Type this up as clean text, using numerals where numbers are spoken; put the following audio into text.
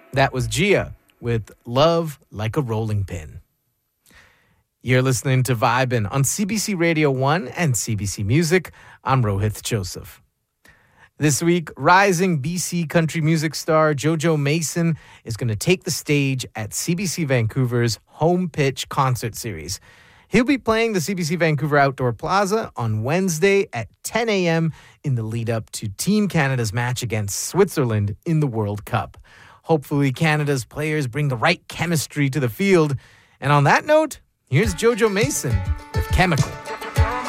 That was Gia with Love Like a Rolling Pin. You're listening to Vibin' on CBC Radio 1 and CBC Music. I'm Rohith Joseph. This week, rising BC country music star Jojo Mason is going to take the stage at CBC Vancouver's Home Pitch concert series. He'll be playing the CBC Vancouver Outdoor Plaza on Wednesday at 10 a.m. in the lead up to Team Canada's match against Switzerland in the World Cup. Hopefully, Canada's players bring the right chemistry to the field. And on that note, here's Jojo Mason with Chemical.